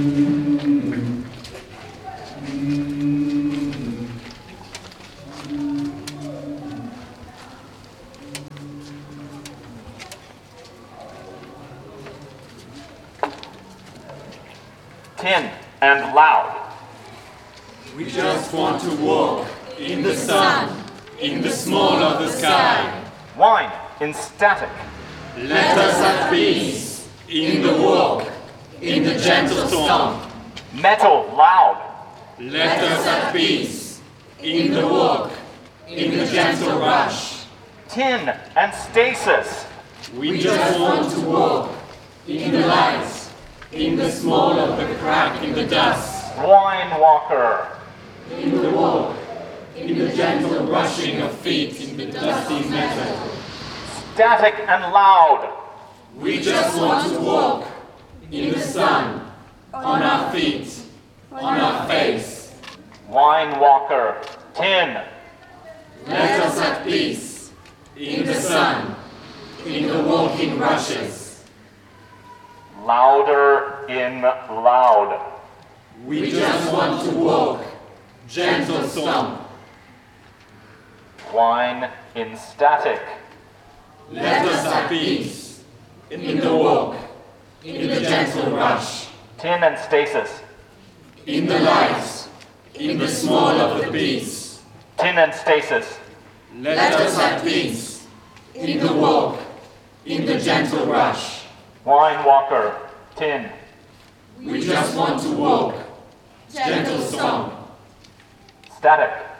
Tin and loud. We just want to walk in the sun, in the small of the sky. Wine in static. Let us have peace in the walk, in the gentle stomp. Metal loud. Let us have peace in the walk, in the gentle rush. Tin and stasis. We just want to walk in the lights, in the small of the crack in the dust. Wine walker. In the walk, in the gentle rushing of feet in the dusty metal. Static and loud. We just want to walk in the sun, on our feet, on our face. Wine walker. Tin. Let us have peace in the sun, in the walking rushes. Louder in loud. We just want to walk, gentle stomp. Wine in static. Let us have peace in the walk, in the gentle rush. Tin and stasis. In the light, in the small of the beats. Tin and stasis. Let us have peace in the walk, in the gentle rush. Wine walker. Tin. We just want to walk, gentle stomp. Static.